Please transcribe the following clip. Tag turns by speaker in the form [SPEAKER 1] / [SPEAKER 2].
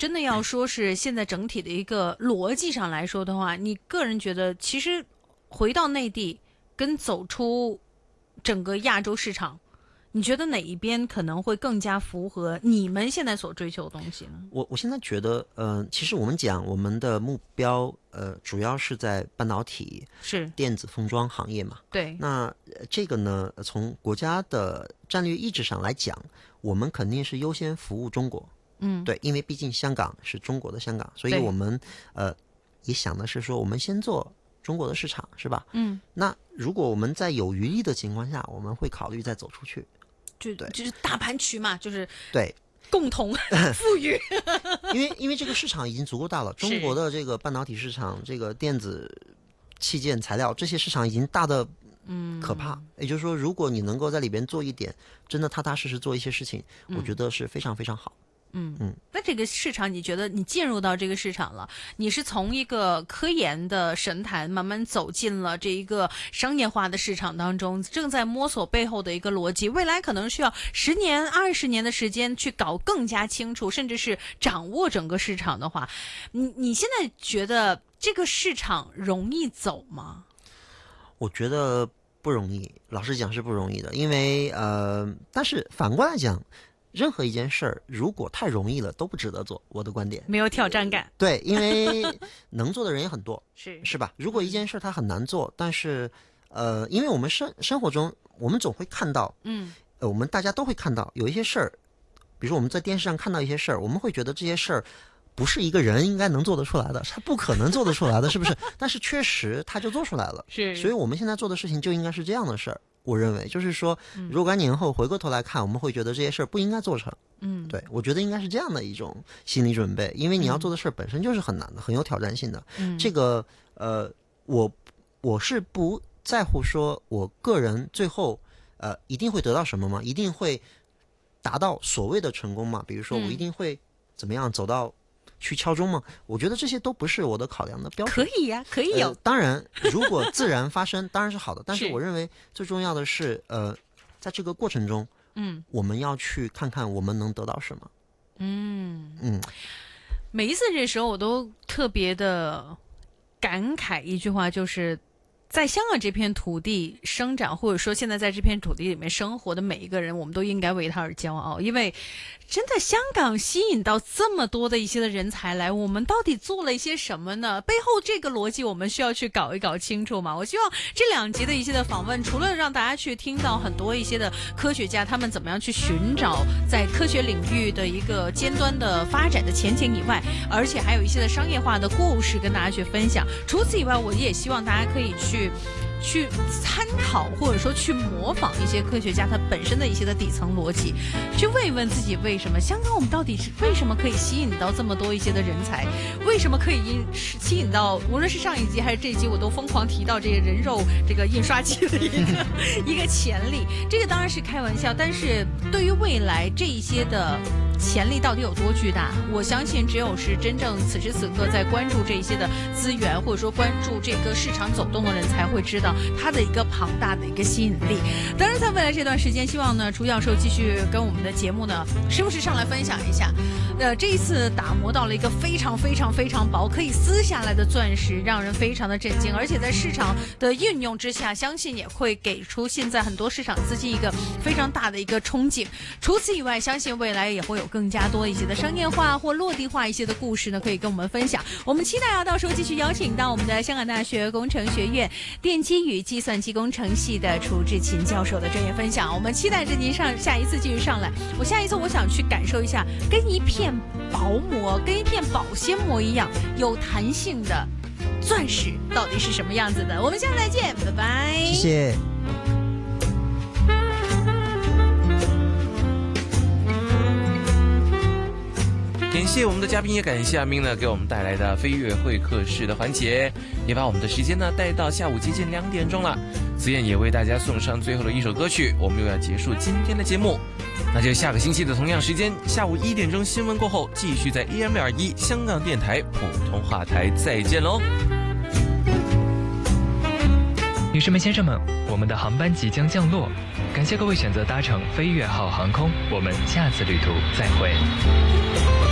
[SPEAKER 1] 真的要说是现在整体的一个逻辑上来说的话，你个人觉得其实回到内地跟走出整个亚洲市场，你觉得哪一边可能会更加符合你们现在所追求的东西呢？
[SPEAKER 2] 我现在觉得，其实我们讲我们的目标，主要是在半导体、
[SPEAKER 1] 是
[SPEAKER 2] 电子封装行业嘛。
[SPEAKER 1] 对。
[SPEAKER 2] 那这个呢，从国家的战略意志上来讲，我们肯定是优先服务中国。对，因为毕竟香港是中国的香港，所以我们也想的是说，我们先做中国的市场，是吧？那如果我们在有余力的情况下，我们会考虑再走出去。
[SPEAKER 1] 就是大盘区嘛，就是
[SPEAKER 2] 对
[SPEAKER 1] 共同富裕。
[SPEAKER 2] 因为这个市场已经足够大了，中国的这个半导体市场，这个电子器件材料这些市场已经大的可怕。也就是说，如果你能够在里边做一点，真的踏踏实实做一些事情，我觉得是非常非常好。
[SPEAKER 1] 那这个市场，你觉得你进入到这个市场了，你是从一个科研的神坛慢慢走进了这一个商业化的市场当中，正在摸索背后的一个逻辑，未来可能需要10年、20年的时间去搞更加清楚，甚至是掌握整个市场的话，你现在觉得这个市场容易走吗？
[SPEAKER 2] 我觉得不容易，老实讲是不容易的，因为但是反过来讲，任何一件事儿，如果太容易了，都不值得做。我的观点，
[SPEAKER 1] 没有挑战感。
[SPEAKER 2] 对，因为能做的人也很多，
[SPEAKER 1] 是
[SPEAKER 2] 吧？如果一件事它很难做，但是因为我们生活中，我们总会看到，我们大家都会看到有一些事儿，比如说我们在电视上看到一些事儿，我们会觉得这些事儿不是一个人应该能做得出来的，他不可能做得出来的，是不是？但是确实他就做出来了，所以我们现在做的事情就应该是这样的事儿。我认为就是说，若干年后回过头来看，我们会觉得这些事儿不应该做成。对，我觉得应该是这样的一种心理准备，因为你要做的事儿本身就是很难的，很有挑战性的。这个我是不在乎说我个人最后一定会得到什么吗？一定会达到所谓的成功吗？比如说我一定会怎么样走到去敲钟吗？我觉得这些都不是我的考量的标准。
[SPEAKER 1] 可以呀，可以有。
[SPEAKER 2] 当然，如果自然发生，当然是好的。但是我认为最重要的是，在这个过程中，我们要去看看我们能得到什么。
[SPEAKER 1] 每一次这时候，我都特别的感慨一句话，就是在香港这片土地生长，或者说现在在这片土地里面生活的每一个人，我们都应该为他而骄傲，因为真的香港吸引到这么多的一些的人才来，我们到底做了一些什么呢？背后这个逻辑我们需要去搞一搞清楚嘛。我希望这2集的一些的访问，除了让大家去听到很多一些的科学家他们怎么样去寻找在科学领域的一个尖端的发展的前景以外，而且还有一些的商业化的故事跟大家去分享。除此以外，我也希望大家可以去参考或者说去模仿一些科学家他本身的一些的底层逻辑，去问一问自己为什么香港我们到底是为什么可以吸引到这么多一些的人才，为什么可以吸引到无论是上一集还是这一集我都疯狂提到这个人肉这个印刷机的一个潜力。这个当然是开玩笑，但是对于未来这一些的潜力到底有多巨大，我相信只有是真正此时此刻在关注这一些的资源或者说关注这个市场走动的人才会知道它的一个庞大的一个吸引力。当然在未来这段时间，希望呢楚教授继续跟我们的节目呢时不时上来分享一下这一次打磨到了一个非常非常非常薄可以撕下来的钻石，让人非常的震惊，而且在市场的运用之下，相信也会给出现在很多市场资金一个非常大的一个憧憬。除此以外，相信未来也会有更加多一些的商业化或落地化一些的故事呢可以跟我们分享。我们期待到时候继续邀请到我们的香港大学工程学院电机与计算机工程系的楚志勤教授的专业分享。我们期待着您下一次继续上来。下一次我想去感受一下跟一片薄膜跟一片保鲜膜一样有弹性的钻石到底是什么样子的。我们下次再见，拜拜，
[SPEAKER 2] 谢谢。
[SPEAKER 3] 感谢我们的嘉宾，也感谢阿明呢给我们带来的飞跃会客室的环节，也把我们的时间呢带到下午接近2点钟了。子燕也为大家送上最后的一首歌曲，我们又要结束今天的节目，那就下个星期的同样时间，下午1点钟新闻过后，继续在 AM221 香港电台普通话台再见喽。
[SPEAKER 4] 女士们先生们，我们的航班即将降落，感谢各位选择搭乘飞跃号航空，我们下次旅途再会。